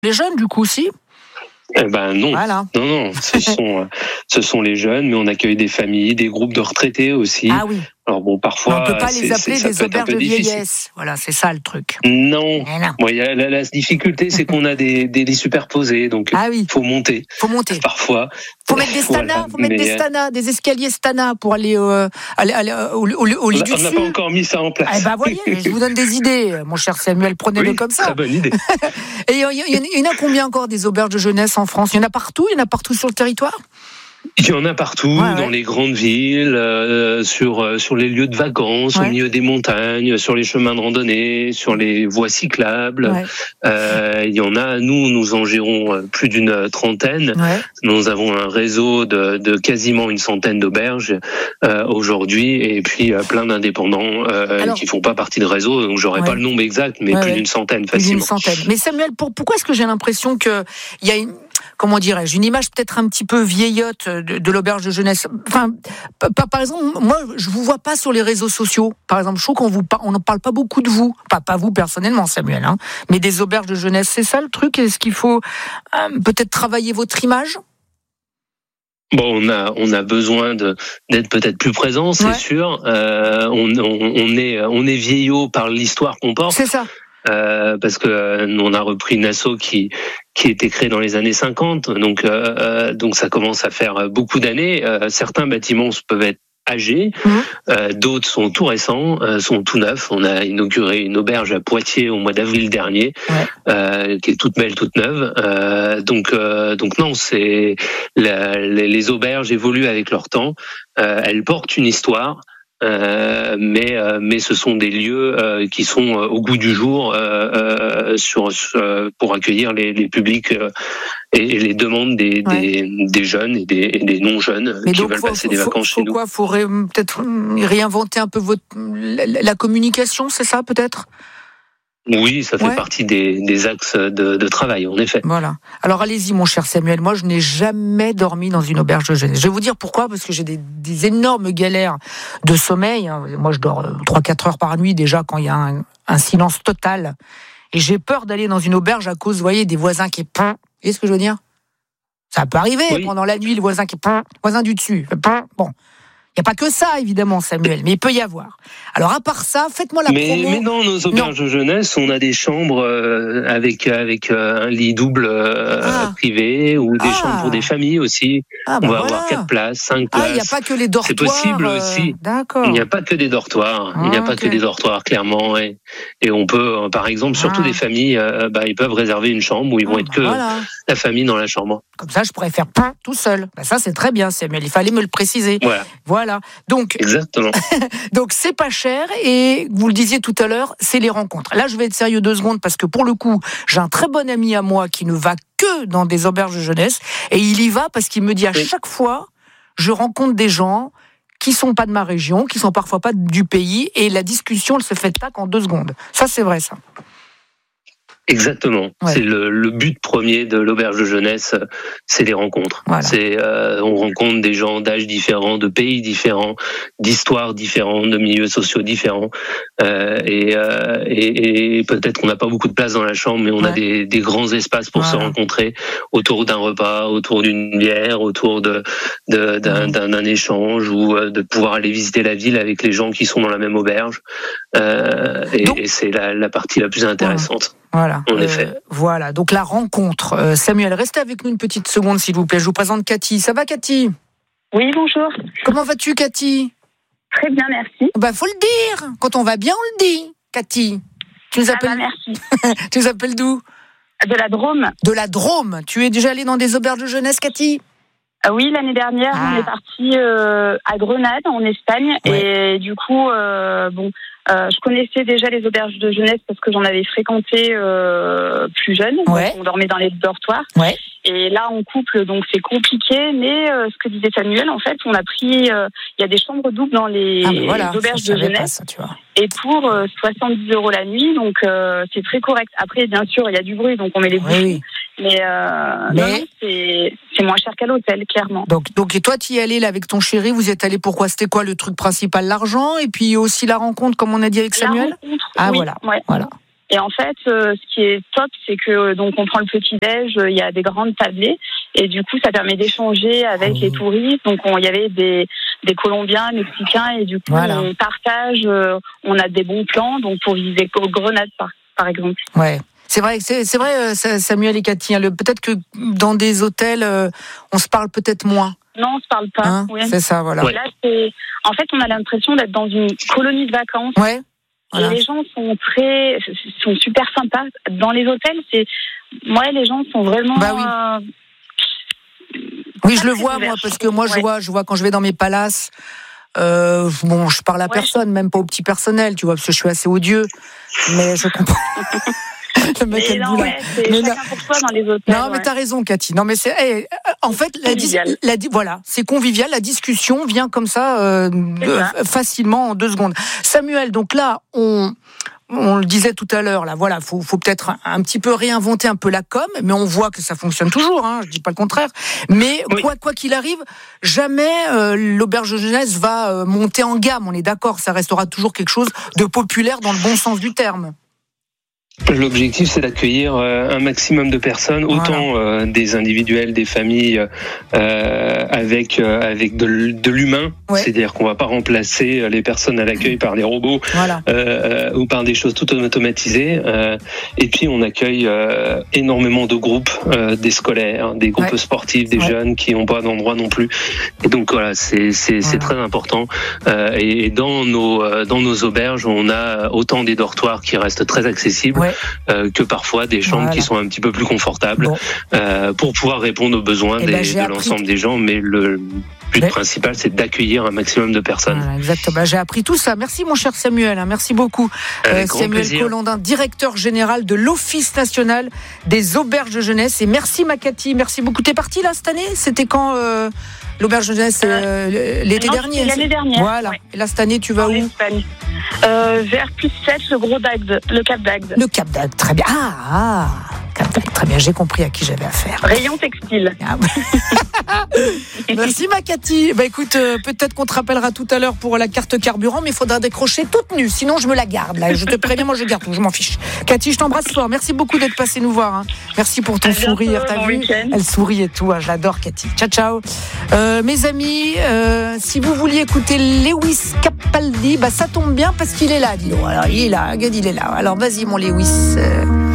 Les jeunes, du coup, aussi. Eh ben non, Voilà. non, ce sont les jeunes, mais on accueille des familles, des groupes de retraités aussi. Ah oui. Alors bon, parfois, On ne peut pas les appeler ça des peut être un auberges peu de difficile. vieillesse. Voilà, c'est ça le truc. Non. Mais non. Bon, la difficulté, c'est qu'on a des lits superposés, donc Ah oui. faut monter. Faut monter. Parfois. Faut mettre des stanas, Voilà, faut mettre des stanas, des escaliers stanas pour aller au lit du on n'a dessus. pas encore mis ça en place. Eh ben voyez, je vous donne des idées, mon cher Samuel, prenez-le comme ça. Très bonne idée. Et il y en a combien encore des auberges de jeunesse en France ? Il y en a partout sur le territoire ? Il y en a partout, dans les grandes villes, sur les lieux de vacances, au milieu des montagnes, sur les chemins de randonnée, sur les voies cyclables. Il y en a, nous en gérons plus d'une trentaine. Nous avons un réseau de quasiment une centaine d'auberges aujourd'hui, et puis plein d'indépendants qui font pas partie de réseau, donc j'aurais pas le nombre exact, mais plus d'une centaine facilement. Mais Samuel, pourquoi est-ce que j'ai l'impression qu'il y a une image peut-être un petit peu vieillotte de l'auberge de jeunesse. Enfin, par exemple, moi, je vous vois pas sur les réseaux sociaux. Par exemple, je trouve on n'en parle pas beaucoup de vous. Pas vous personnellement, Samuel, mais des auberges de jeunesse. C'est ça le truc ? Est-ce qu'il faut peut-être travailler votre image ? Bon, on a besoin d'être peut-être plus présent, c'est sûr. On est vieillot par l'histoire qu'on porte. C'est ça. Parce que nous on a repris une asso qui a été créée dans les années 50, donc ça commence à faire beaucoup d'années. Certains bâtiments peuvent être âgés, d'autres sont tout récents, sont tout neufs. On a inauguré une auberge à Poitiers au mois d'avril dernier, qui est toute belle, toute neuve. Donc non, c'est les auberges évoluent avec leur temps. Elles portent une histoire. Mais ce sont des lieux qui sont au goût du jour pour accueillir les publics et les demandes des jeunes et des non-jeunes qui veulent passer des vacances chez nous. Faut peut-être réinventer un peu la communication, c'est ça peut-être ? Oui, ça fait partie des axes de travail, en effet. Voilà. Alors allez-y, mon cher Samuel. Moi, je n'ai jamais dormi dans une auberge de jeunesse. Je vais vous dire pourquoi, parce que j'ai des énormes galères de sommeil. Moi, je dors 3-4 heures par nuit déjà quand il y a un silence total. Et j'ai peur d'aller dans une auberge à cause, vous voyez, des voisins qui... Vous voyez ce que je veux dire ? Ça peut arriver pendant la nuit, le voisin qui... voisin du dessus. Bon. Il n'y a pas que ça, évidemment, Samuel, mais il peut y avoir. Alors, à part ça, faites-moi la promo. Mais dans nos auberges de jeunesse, on a des chambres avec un lit double privé, ou des chambres pour des familles aussi. On va avoir 4 places, 5 places. Il n'y a pas que les dortoirs. C'est possible aussi. D'accord. Il n'y a pas que des dortoirs. Il n'y a pas que des dortoirs, clairement. Et on peut, par exemple, surtout des familles, ils peuvent réserver une chambre où ils vont être que la famille dans la chambre. Comme ça, je pourrais faire tout seul. Ça, c'est très bien, Samuel. Il fallait me le préciser. Voilà. Donc, exactement. Donc, c'est pas cher et vous le disiez tout à l'heure, c'est les rencontres. Là, je vais être sérieux 2 secondes parce que pour le coup, j'ai un très bon ami à moi qui ne va que dans des auberges de jeunesse et il y va parce qu'il me dit à chaque fois, je rencontre des gens qui sont pas de ma région, qui sont parfois pas du pays et la discussion, elle se fait en 2 secondes. Ça, c'est vrai, ça. Exactement. C'est le but premier de l'auberge de jeunesse, c'est les rencontres. On rencontre des gens d'âges différents, de pays différents, d'histoires différentes, de milieux sociaux différents. Et peut-être qu'on n'a pas beaucoup de place dans la chambre, mais on a des grands espaces pour se rencontrer autour d'un repas, autour d'une bière, autour d'un échange, ou de pouvoir aller visiter la ville avec les gens qui sont dans la même auberge. Et c'est la partie la plus intéressante. Voilà. En effet. Voilà. Donc la rencontre. Samuel, restez avec nous une petite seconde, s'il vous plaît. Je vous présente Cathy. Ça va, Cathy ? Oui, bonjour. Comment vas-tu, Cathy ? Très bien, merci. Faut le dire. Quand on va bien, on le dit. Cathy. Tu nous appelles ? Merci. Tu nous appelles d'où ? De la Drôme. De la Drôme. Tu es déjà allée dans des auberges de jeunesse, Cathy ? Oui, l'année dernière, on est parti à Grenade, en Espagne, et du coup, je connaissais déjà les auberges de jeunesse parce que j'en avais fréquenté plus jeune. Donc on dormait dans les dortoirs. Et là, en couple, donc c'est compliqué. Mais ce que disait Samuel, en fait, on a pris, il y a des chambres doubles dans les auberges de jeunesse. Ça, tu vois. Et pour 70 € la nuit, donc c'est très correct. Après, bien sûr, il y a du bruit, donc on met les bouchons. Mais non, c'est moins cher qu'à l'hôtel, clairement. Donc et toi, tu y es allé là avec ton chéri, vous y êtes allé pourquoi ? C'était quoi le truc principal ? L'argent et puis aussi la rencontre, comme on a dit avec Samuel ? Voilà. Et en fait, ce qui est top, c'est que donc on prend le petit-déj, il y a des grandes tablées, et du coup, ça permet d'échanger avec les touristes. Donc, il y avait des Colombiens, Mexicains, et du coup, on partage, on a des bons plans, donc pour visiter Grenade, par exemple. Ouais. C'est vrai, Samuel et Cathy. Peut-être que dans des hôtels, on se parle peut-être moins. Non, on se parle pas. Hein, oui. C'est ça, voilà. Là, en fait, on a l'impression d'être dans une colonie de vacances. Ouais. Voilà. Et les gens sont super sympas. Dans les hôtels, les gens sont vraiment. Bah oui. Oui, je le vois moi, parce que moi, je vois quand je vais dans mes palaces. Je parle à personne, même pas au petit personnel, tu vois, parce que je suis assez odieux. Mais je comprends. Le mec c'est chacun pour soi dans les hôtels. Non, mais t'as raison, Cathy. Non, mais en fait, c'est convivial. La discussion vient comme ça, facilement en 2 secondes. Samuel, donc là, on le disait tout à l'heure, là, voilà, faut peut-être un petit peu réinventer un peu la com, mais on voit que ça fonctionne toujours, je dis pas le contraire. Mais quoi qu'il arrive, jamais l'auberge de jeunesse va monter en gamme. On est d'accord, ça restera toujours quelque chose de populaire dans le bon sens du terme. L'objectif, c'est d'accueillir un maximum de personnes, autant des individuels, des familles, avec de l'humain. C'est-à-dire qu'on va pas remplacer les personnes à l'accueil par des robots ou par des choses tout automatisées. Et puis, on accueille énormément de groupes, des scolaires, des groupes sportifs, des jeunes qui n'ont pas d'endroit non plus. Et donc, voilà, c'est très important. Et dans nos auberges, on a autant des dortoirs qui restent très accessibles, que parfois des chambres qui sont un petit peu plus confortables, pour pouvoir répondre aux besoins de l'ensemble des gens. Mais le but principal, c'est d'accueillir un maximum de personnes. Voilà, exactement. J'ai appris tout ça. Merci mon cher Samuel. Merci beaucoup. Samuel Collandin, directeur général de l'Office national des auberges de jeunesse. Et merci ma Cathy. Merci beaucoup. T'es partie là cette année ? C'était quand l'auberge de jeunesse l'été dernier. L'année dernière. Voilà. Ouais. Et là cette année, tu vas où ? Espagne. Vers +7, le Cap d'Agde. Le Cap d'Agde, très bien. Cap d'Agde, très bien. J'ai compris à qui j'avais affaire. Rayon textile. Merci ma Cathy. Écoute, peut-être qu'on te rappellera tout à l'heure pour la carte carburant, mais il faudra décrocher toute nue, sinon je me la garde. Là, je te préviens, moi je garde tout, je m'en fiche. Cathy, je t'embrasse fort. Merci beaucoup d'être passée nous voir. Merci pour ton sourire. T'as vu ? Elle sourit et tout. Je l'adore, Cathy. Ciao, ciao. Mes amis, si vous vouliez écouter Lewis Capaldi, ça tombe bien parce qu'il est là, dis-le. Alors il est là, alors vas-y mon Lewis.